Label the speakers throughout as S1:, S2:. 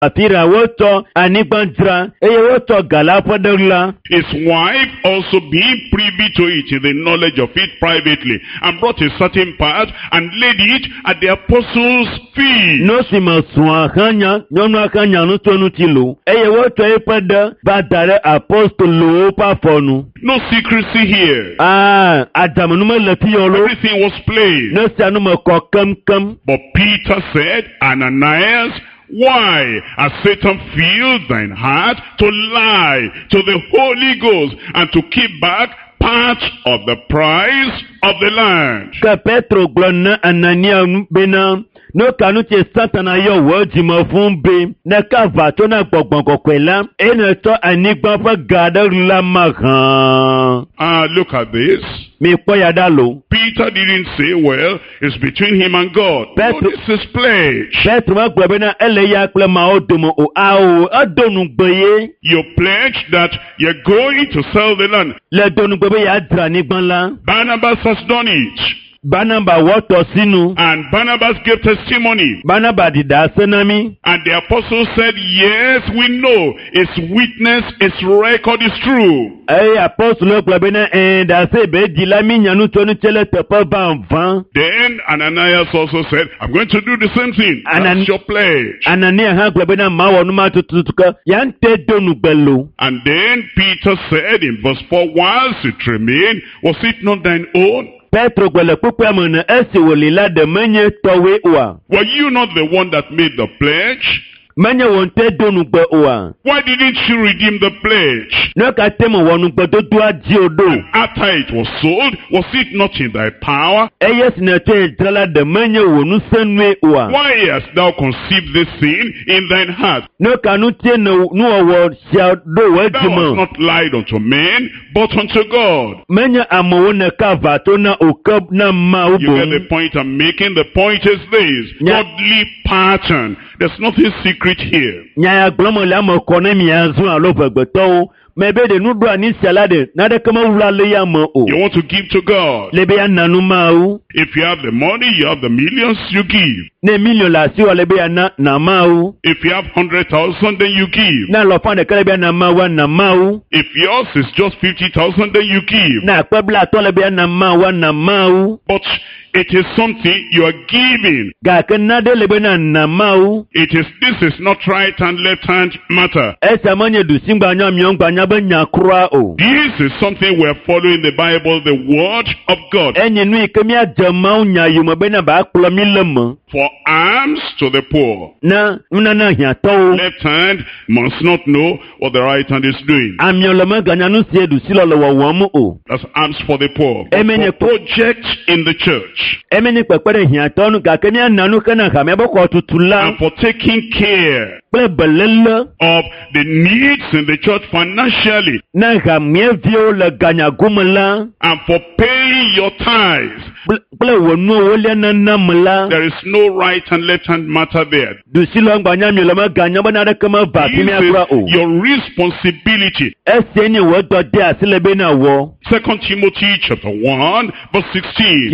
S1: Apira woto anibandra eye woto galapodela.
S2: His wife also being privy to it in the knowledge of it privately, and brought a certain part and laid it at the apostles' feet.
S1: No sima swa kanya nyono akanya no tonu tilo eye woto epada badare apostolo pa fonu.
S2: No secrecy here.
S1: Adam no lati yolo.
S2: Everything was plain.
S1: No sa no ko kam.
S2: But Peter said, Ananias, why has Satan filled thine heart to lie to the Holy Ghost and to keep back part of the price of the land?
S1: Ka Petro glonna Anania bena no kanu che Satana yo wodi mo fun be na ka va to na gbogbon kokwela ene to anigba fa gada la magan.
S2: Look at this.
S1: Me poya dalo.
S2: Peter didn't say, well, it's between him and God. No, this is pledge.
S1: Petro ma gbe na ele ya kle ma odomo o awo adonu gbeye.
S2: You pledge that you're going to sell the land.
S1: Le donu gbebe ya dra ni gban la.
S2: Barnabas has done it.
S1: Barnabas woto sinu.
S2: And Barnabas gave testimony.
S1: Barnabas dida senami.
S2: And the apostles said, yes, we know. Its witness, its record is true.
S1: Apostle glabena da se be di la mi nyanu tonu chele tepa ban van.
S2: Then Ananias also said, I'm going to do the same thing. That's your pledge.
S1: Ananias ha glabena ma wonu ma tutuka yante donu gbelo.
S2: And then Peter said in verse 4, whilst it remained, was it not thine own?
S1: Petro gwele pupe mene esi wolila de menye towe ua.
S2: Were you not the one that made the pledge?
S1: Menye wonte donu gbe ua.
S2: Why didn't you redeem the pledge?
S1: No ka temo wonu gbe do dua jiodo.
S2: After it was sold, was it not in thy power?
S1: Yes na te drala de menye wonu senwe ua.
S2: Why hast thou conceived this sin in thine heart?
S1: No ka nu tie no owo sia do
S2: Thou hast not lied unto men, but unto God.
S1: Menye amowo ne ka vato na okab na ma ubo.
S2: You get the point I'm making? The point is this. Godly pattern. There's nothing secret here.
S1: Nyaya glomo la mo kone mi azu alo vegbeto. Maybe the nudo ani salade na de kama wula le ya mo o.
S2: You want to give to God.
S1: Lebe ya nanu ma o.
S2: If you have the money, you have the millions, you give.
S1: Ne million la si wa lebe ya na ma o.
S2: If you have 100,000, then you give.
S1: Na lo fan de kele be na ma wa na ma o.
S2: If yours is just 50,000, then you give.
S1: Na kwebla to lebe ya na ma wa na ma o.
S2: But it is something you are giving.
S1: Ga kenna de lebe na ma o.
S2: This is not right and left hand matter.
S1: Esa manye du singba nya myongba nya be nya kura o.
S2: This is something we are following the Bible, the word of God.
S1: Enye nu ikemi ajama nya yumo be na ba klo mi lemo.
S2: For alms to the poor.
S1: Na hia to.
S2: Left hand must not know what the right hand is doing.
S1: Amioloma ganya nu sie du silolo wo womu o.
S2: That's alms for the poor. For projects in the church.
S1: Emeni pepere hia to nu ga kemi ananu kana ha me boko tutula.
S2: And for taking care
S1: of
S2: the needs in the church financially.
S1: Na ga mievio le ganya gumala.
S2: And for paying your tithes.
S1: There
S2: is no right and left hand matter there.
S1: This is your
S2: responsibility. 2 Timothy chapter 1 verse 16.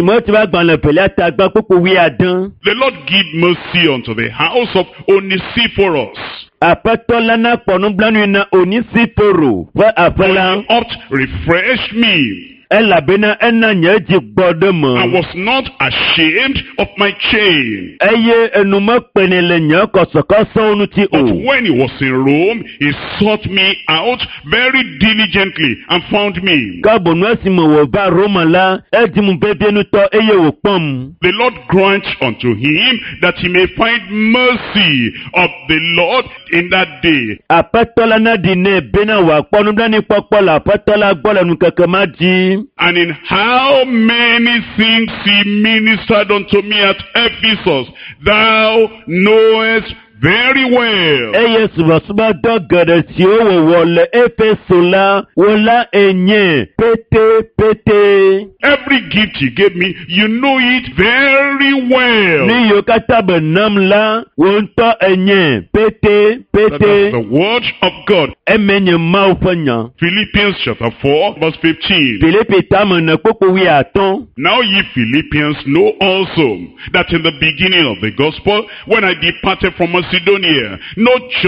S2: The Lord give mercy unto the house of Onesiphorus. Oft refreshed me.
S1: And
S2: was not ashamed of my chain.
S1: But
S2: when he was in Rome, he sought me out very diligently and found me.
S1: The
S2: Lord grant unto him that he may find mercy of the Lord in that day. And in how many things he ministered unto me at Ephesus, thou knowest very well. Every gift he gave me, you know it very well. That is the word of God. Philippians chapter 4 verse 15. Now ye Philippians know also that in the beginning of the gospel, when I departed from Macedonia, no